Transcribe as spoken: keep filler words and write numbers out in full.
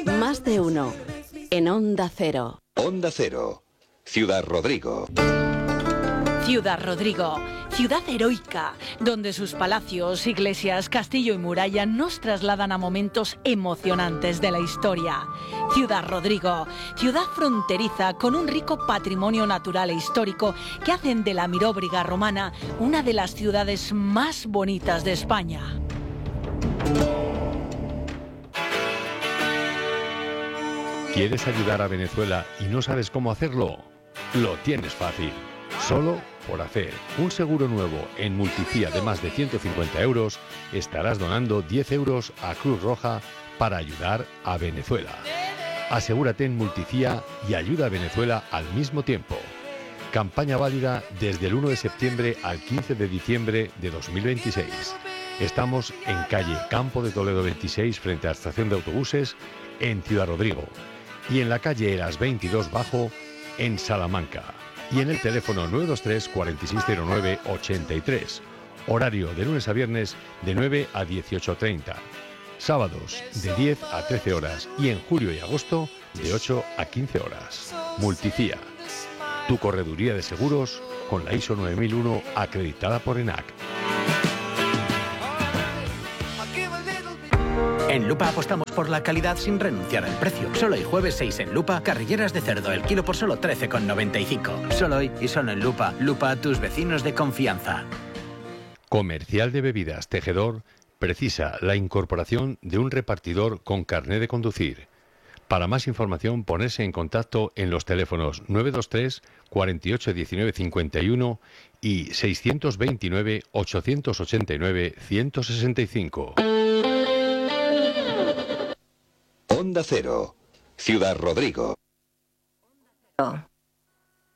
Más de uno. En Onda Cero. Onda Cero. Ciudad Rodrigo. Ciudad Rodrigo, ciudad heroica, donde sus palacios, iglesias, castillo y muralla nos trasladan a momentos emocionantes de la historia. Ciudad Rodrigo, ciudad fronteriza con un rico patrimonio natural e histórico que hacen de la Miróbriga romana una de las ciudades más bonitas de España. ¿Quieres ayudar a Venezuela y no sabes cómo hacerlo? Lo tienes fácil. Solo por hacer un seguro nuevo en Multicía de más de ciento cincuenta euros, estarás donando diez euros a Cruz Roja para ayudar a Venezuela. Asegúrate en Multicía y ayuda a Venezuela al mismo tiempo. Campaña válida desde el uno de septiembre al quince de diciembre de dos mil veintiséis. Estamos en calle Campo de Toledo veintiséis frente a la estación de autobuses en Ciudad Rodrigo y en la calle Eras veintidós Bajo en Salamanca. Y en el teléfono nueve dos tres, cuatro seis cero nueve, ochenta y tres. Horario de lunes a viernes de nueve a dieciocho treinta. Sábados de diez a trece horas y en julio y agosto de ocho a quince horas. Multicía, tu correduría de seguros con la I S O nueve mil uno acreditada por ENAC. En Lupa apostamos por la calidad sin renunciar al precio. Solo hoy jueves seis en Lupa, carrilleras de cerdo, el kilo por solo trece con noventa y cinco. Solo hoy y solo en Lupa. Lupa, tus vecinos de confianza. Comercial de Bebidas Tejedor precisa la incorporación de un repartidor con carné de conducir. Para más información, ponerse en contacto en los teléfonos nueve dos tres, cuatro ocho uno nueve cinco uno y seiscientos veintinueve, ochocientos ochenta y nueve, ciento sesenta y cinco. Onda Cero. Ciudad Rodrigo.